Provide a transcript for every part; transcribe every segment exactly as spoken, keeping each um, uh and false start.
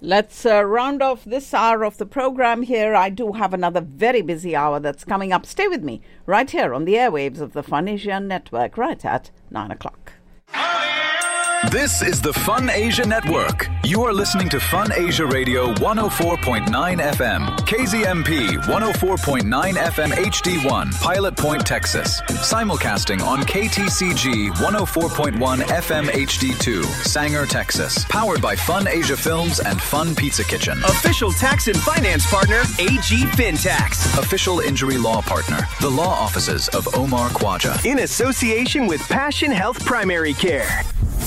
Let's uh, round off this hour of the program here. I do have another very busy hour that's coming up. Stay with me right here on the airwaves of the Fun Asia Network right at nine o'clock. This is the Fun Asia Network. You are listening to Fun Asia Radio one oh four point nine F M, K Z M P one oh four point nine F M H D one, Pilot Point, Texas. Simulcasting on K T C G one oh four point one F M H D two, Sanger, Texas. Powered by Fun Asia Films and Fun Pizza Kitchen. Official tax and finance partner, A G FinTax. Official injury law partner, the law offices of Omar Khwaja. In association with Passion Health Primary Care.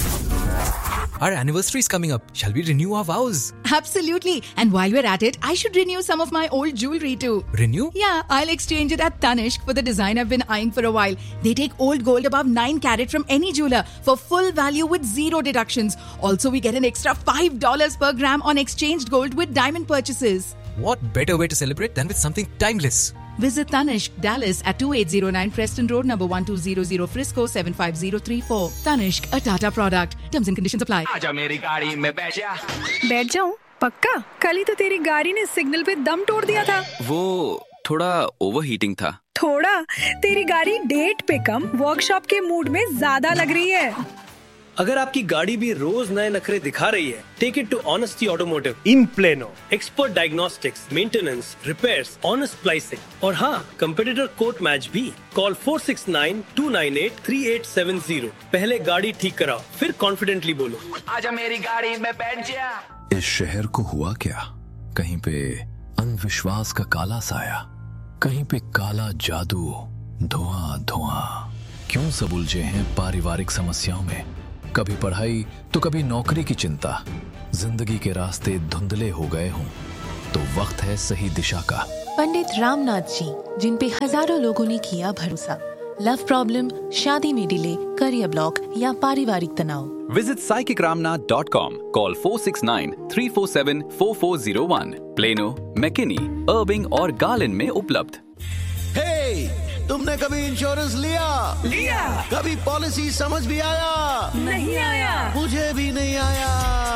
Our anniversary is coming up. Shall we renew our vows? Absolutely. And while we're at it, I should renew some of my old jewelry too. Renew? Yeah, I'll exchange it at Tanishq for the design I've been eyeing for a while. They take old gold above nine carat from any jeweler for full value with zero deductions. Also, we get an extra five dollars per gram on exchanged gold with diamond purchases. What better way to celebrate than with something timeless? Visit Tanishq, Dallas at twenty-eight oh nine Preston Road, number one two zero zero, Frisco seven five zero three four. Tanishq, a Tata product. Terms and conditions apply. आजा मेरी गाड़ी में बैठ जा। बैठ जाऊं? पक्का? कल ही तो तेरी गाड़ी ने सिग्नल पे दम तोड़ दिया था। वो थोड़ा ओवरहीटिंग था। थोड़ा? तेरी गाड़ी डेट पे कम वर्कशॉप के मूड में ज्यादा लग रही है। अगर आपकी गाड़ी भी रोज नए नखरे दिखा रही है, take it to honesty automotive in plano. Expert diagnostics, maintenance, repairs, honest pricing और हाँ, कंपेटिटर कोट मैच भी। Call four six nine to nine eight three eight seven zero. पहले गाड़ी ठीक कराओ, फिर कॉन्फिडेंटली बोलो, आजा मेरी गाड़ी में बैठ जा। इस शहर को हुआ क्या? कहीं पे अंधविश्वास का काला साया, कहीं पे काला जादू, धुआं धुआं। क्यों सब उलझे हैं पारिवारिक समस्याओं में? कभी पढ़ाई तो कभी नौकरी की चिंता। जिंदगी के रास्ते धुंधले हो गए हों तो वक्त है सही दिशा का। पंडित रामनाथ जी, जिन पे हजारों लोगों ने किया भरोसा। लव प्रॉब्लम, शादी में डिले, करियर ब्लॉक या पारिवारिक तनाव। Visit psychic ramnath dot com. Call four six nine three four seven four four zero one. Plano, McKinney, Irving और Garland में उपलब्ध। Hey! तुमने कभी इंश्योरेंस लिया? लिया। कभी पॉलिसी समझ भी आया? नहीं आया। मुझे भी नहीं आया।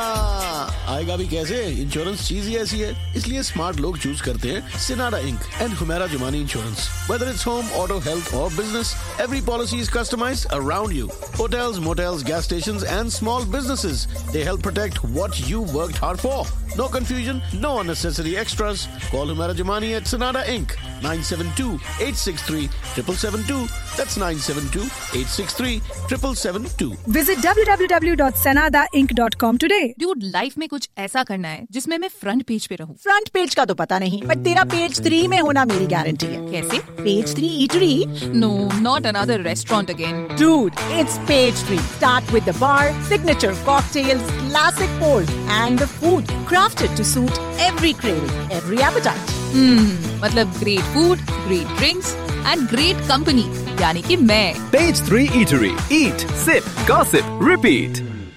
आएगा भी कैसे? इंश्योरेंस चीज ही ऐसी है, इसलिए स्मार्ट लोग चूज करते हैं सिनाडा ink and Humera Jumani insurance. Whether it's home, auto, health or business, every policy is customized around you. Hotels, motels, gas stations and small businesses, they help protect what you worked hard for. No confusion, no unnecessary extras. Call Humera Jumani at Sonata Incorporated. nine seven two, eight six three, seven seven seven two. That's nine seven two, eight six three, seven seven seven two. Visit w w w dot sanada inc dot com today. Dude, life में कुछ ऐसा करना है जिसमें मैं front page पे रहूं। Front page का तो पता नहीं, पर तेरा पेज थ्री में होना मेरी गारंटी है। कैसे? Page three eatery? No, not another restaurant again. Dude, it's page three. Start with the bar, signature cocktails, classic pours, and the food crafted to suit every craving, every appetite. Hmm, मतलब great food, great drinks, and great company. यानी कि मैं। Page three Eatery. Eat, sip, gossip, repeat.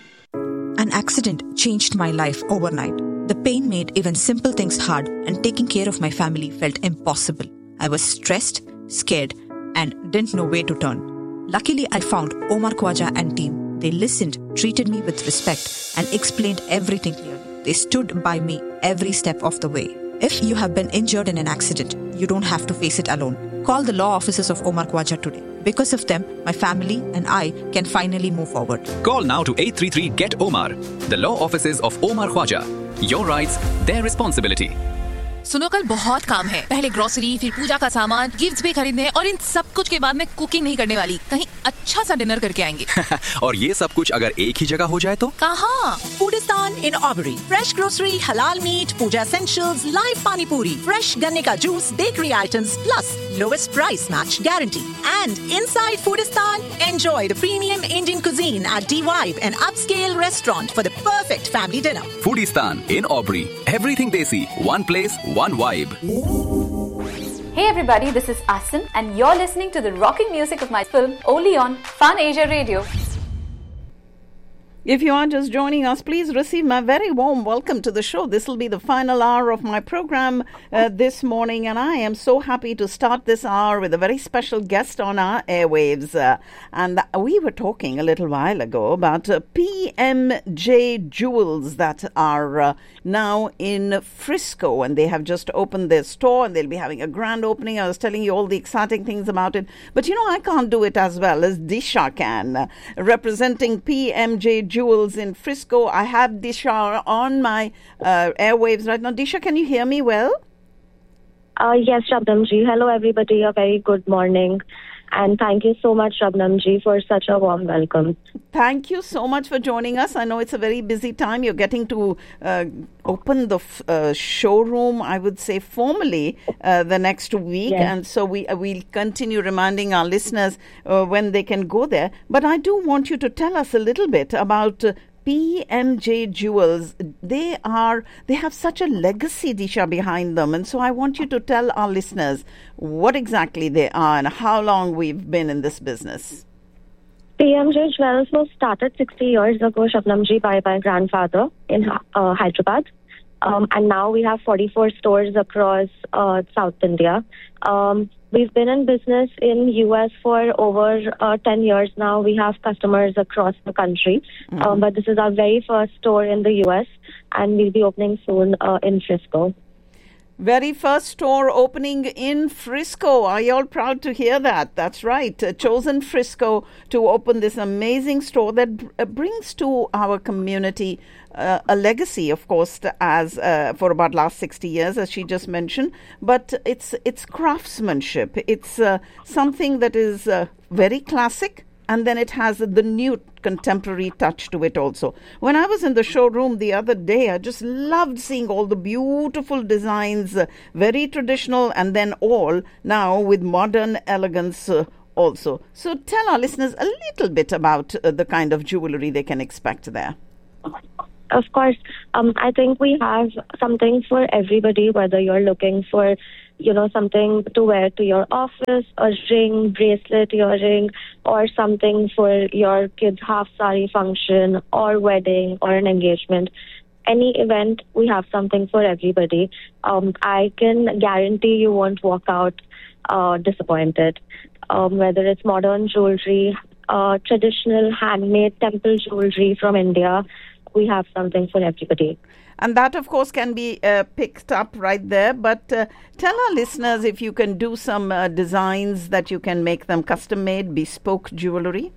An accident changed my life overnight. The pain made even simple things hard, and taking care of my family felt impossible. I was stressed, scared, and didn't know where to turn. Luckily, I found Omar Khwaja and team. They listened, treated me with respect, and explained everything clearly. They stood by me every step of the way. If you have been injured in an accident, you don't have to face it alone. Call the law offices of Omar Khwaja today. Because of them, my family and I can finally move forward. Call now to eight three three get Omar. The law offices of Omar Khwaja. Your rights, their responsibility. सुनो, कल बहुत काम है। पहले grocery, फिर पूजा का सामान, gifts भी खरीदने और इन सब कुछ के बाद मैं कुकिंग नहीं करने वाली। कहीं अच्छा सा डिनर करके आएंगे। और ये सब कुछ अगर एक ही जगह हो जाए तो? कहाँ? Foodistan in Aubrey. Fresh grocery, halal meat, puja essentials, live pani puri, fresh ganne ka juice, bakery items, plus lowest price match guarantee. And inside Foodistan, enjoy the premium Indian cuisine at D-Vibe, an upscale restaurant for the perfect family dinner. Foodistan in Aubrey. Everything desi, one place, one vibe. Hey everybody, this is Asin and you're listening to the rocking music of my film only on Fun Asia Radio. If you are just joining us, please receive my very warm welcome to the show. This will be the final hour of my program uh, this morning, and I am so happy to start this hour with a very special guest on our airwaves. Uh, and we were talking a little while ago about uh, P M J Jewels that are uh, now in Frisco, and they have just opened their store, and they'll be having a grand opening. I was telling you all the exciting things about it. But, you know, I can't do it as well as Disha can. Uh, representing P M J Jewels in Frisco, I have Disha on my uh, airwaves right now. Disha, can you hear me well? Uh, yes, Shabnamji. Hello, everybody. A very good morning. And thank you so much, Shabnamji, for such a warm welcome. Thank you so much for joining us. I know it's a very busy time. You're getting to uh, open the f- uh, showroom, I would say, formally uh, the next week. Yes. And so we, uh, we'll continue reminding our listeners uh, when they can go there. But I do want you to tell us a little bit about uh, P M J Jewels. They are, they have such a legacy, Disha, behind them. And so I want you to tell our listeners what exactly they are and how long we've been in this business. P M J Jewels was started sixty years ago, Shabnamji, by my grandfather in uh, Hyderabad. Um, and now we have forty-four stores across uh, South India. Um, we've been in business in U S for over uh, ten years now. We have customers across the country. Mm-hmm. Um, but this is our very first store in the U S, and we'll be opening soon uh, in Frisco. Very first store opening in Frisco. Are you all proud to hear that? That's right. Uh, chosen Frisco to open this amazing store that b- uh, brings to our community uh, a legacy, of course, as uh, for about last sixty years, as she just mentioned. But it's it's craftsmanship. It's uh, something that is uh, very classic. And then it has the new contemporary touch to it also. When I was in the showroom the other day, I just loved seeing all the beautiful designs, uh, very traditional, and then all now with modern elegance uh, also. So tell our listeners a little bit about uh, the kind of jewelry they can expect there. Of course. Um, I think we have something for everybody, whether you're looking for, you know, something to wear to your office, a ring, bracelet, earring, or something for your kid's half sari function or wedding or an engagement. Any event, we have something for everybody. Um, I can guarantee you won't walk out uh, disappointed. Um, whether it's modern jewelry, uh, traditional handmade temple jewelry from India, we have something for everybody. And that, of course, can be uh, picked up right there. But uh, tell our listeners if you can do some uh, designs that you can make them custom-made, bespoke jewelry.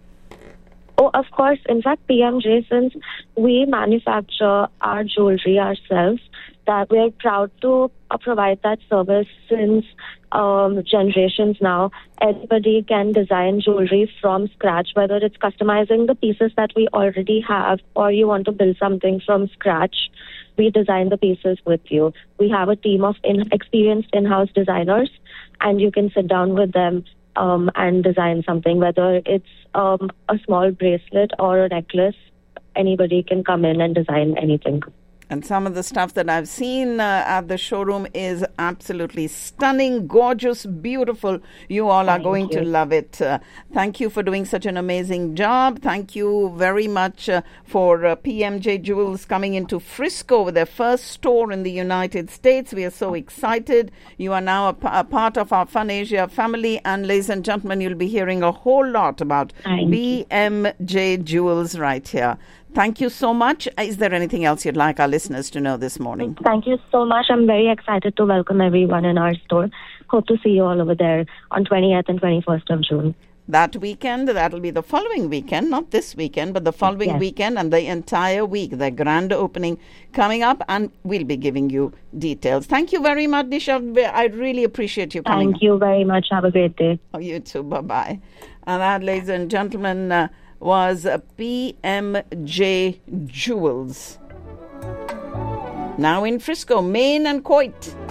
Oh, of course. In fact, P M J, since we manufacture our jewelry ourselves, that we're proud to uh, provide that service since um, generations now. Everybody can design jewelry from scratch, whether it's customizing the pieces that we already have or you want to build something from scratch. We design the pieces with you. We have a team of in- experienced in-house designers, and you can sit down with them um, and design something, whether it's um, a small bracelet or a necklace. Anybody can come in and design anything. And some of the stuff that I've seen uh, at the showroom is absolutely stunning, gorgeous, beautiful. You all are Thank going you. to love it. Uh, thank you for doing such an amazing job. Thank you very much uh, for uh, P M J Jewels coming into Frisco with their first store in the United States. We are so excited. You are now a, p- a part of our Fun Asia family. And ladies and gentlemen, you'll be hearing a whole lot about Thank P M J Jewels right here. Thank you so much. Is there anything else you'd like our listeners to know this morning? Thank you so much. I'm very excited to welcome everyone in our store. Hope to see you all over there on twentieth and twenty-first of June. That weekend, that'll be the following weekend, not this weekend, but the following Yes. weekend and the entire week, the grand opening coming up, and we'll be giving you details. Thank you very much, Disha. I really appreciate you coming. Thank you very much. Have a great day. Oh, you too. Bye-bye. And that, ladies and gentlemen, uh, was uh, P M J Jewels. Now in Frisco, Maine and Coit.